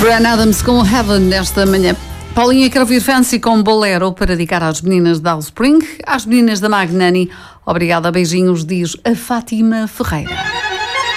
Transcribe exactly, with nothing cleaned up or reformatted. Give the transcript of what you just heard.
Bryan Adams com Heaven nesta manhã. Paulinha quer ouvir Fancy com Bolero para dedicar às meninas da Spring, às meninas da Magnani. Obrigada, beijinhos, diz a Fátima Ferreira.